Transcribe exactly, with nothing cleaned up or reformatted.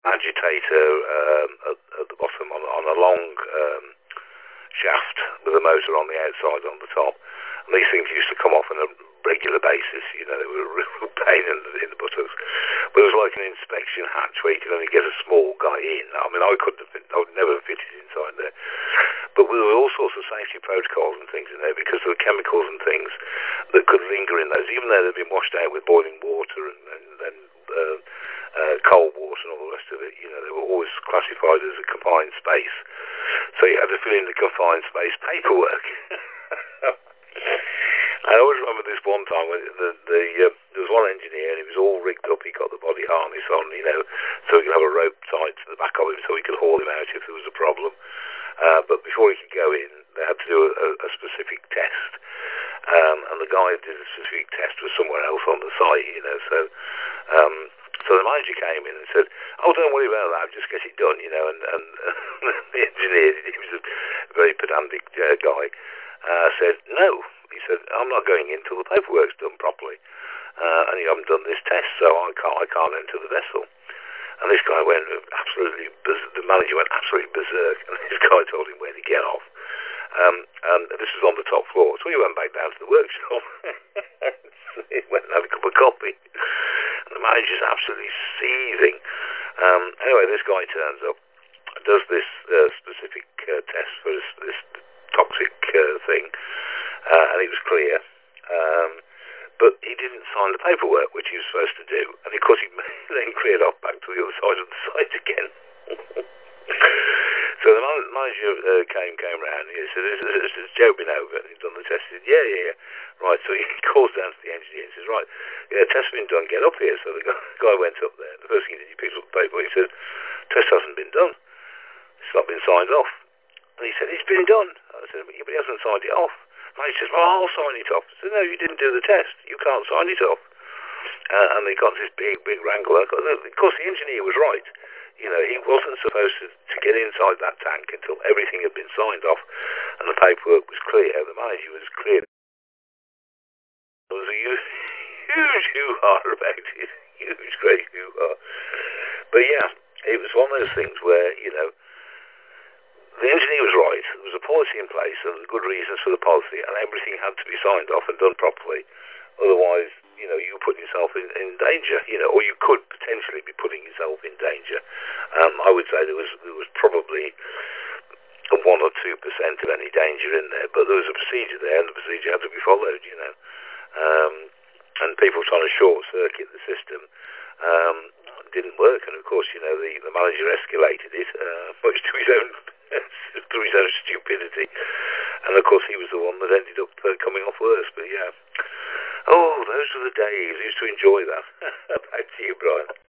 agitator um, at, at the bottom on, on a long um, shaft with a motor on the outside on the top. And these things used to come off on a regular basis. You know, they were a real pain in the, in the buttocks. But it was like an inspection hatch where you could only get a small guy in. I mean, I couldn't have been, I would never have fitted inside there. But there were all sorts of safety protocols and things in there because there were chemicals and things that could linger in those, even though they'd been washed out with boiling water and, and, and uh, uh, cold water and all the rest of it. You know, they were always classified as a confined space. So you had to fill in the confined space paperwork. I always remember this one time when the, the uh, there was one engineer and he was all rigged up. He got the body harness on, you know, so he could have a rope tied to the back of him so he could haul him out if there was a problem. Uh, but before he could go in, they had to do a, a, a specific test. Um, and the guy who did the specific test was somewhere else on the site, you know. So um, so the manager came in and said, "Oh, don't worry about that. Just get it done," you know. And, and the engineer, he was a very pedantic uh, guy, uh, said, "No." He said, "I'm not going in until the paperwork's done properly, uh, and you haven't done this test, so I can't, I can't enter the vessel." And this guy went absolutely, the manager went absolutely berserk, and this guy told him where to get off. Um, and this was on the top floor, so he went back down to the workshop. He went and had a cup of coffee, and the manager's absolutely seething. Um, anyway, this guy turns up, does this uh, specific uh, test for this, this toxic uh, thing. Uh, and it was clear, um, but he didn't sign the paperwork, which he was supposed to do, and of course he then cleared off back to the other side of the site again. So the man- manager uh, came came round, and he said, "Has, has, has Joe been over?" And he'd done the test. He said, "Yeah, yeah, yeah." Right, so he calls down to the engineer and says, "Right, yeah, test's been done, get up here." So the guy, guy went up there, and the first thing he did, he picked up the paperwork, he said, "Test hasn't been done, it's not been signed off." And he said, "It's been done." I said, "But he hasn't signed it off." And he says, "Well, I'll sign it off." I said, "No, you didn't do the test. You can't sign it off." Uh, and they got this big, big wrangle. Of course, the engineer was right. You know, he wasn't supposed to, to get inside that tank until everything had been signed off and the paperwork was clear. The manager was clear. There was a huge, huge hoo-ha about it. Huge, great hoo-ha. But yeah, it was one of those things where, you know, the engineer was right. There was a policy in place and good reasons for the policy, and everything had to be signed off and done properly. Otherwise, you know, you put yourself in, in danger, you know, or you could potentially be putting yourself in danger. Um, I would say there was there was probably a one or two percent of any danger in there, but there was a procedure there, and the procedure had to be followed, you know. Um, and people trying to short circuit the system um, didn't work, and of course, you know, the, the manager escalated it, uh, much to his own. through his own stupidity, and of course he was the one that ended up uh, coming off worse. But yeah, oh, those were the days. I used to enjoy that. Back to you, Brian.